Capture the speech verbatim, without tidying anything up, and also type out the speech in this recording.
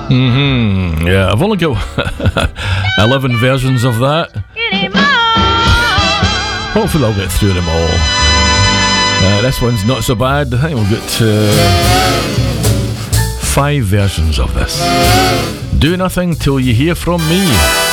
Mm-hmm. Yeah, I've only got eleven versions of that. Hopefully I'll get through them all. Uh, this one's not so bad. I think we'll get uh, five versions of this. Do Nothing Till You Hear From Me.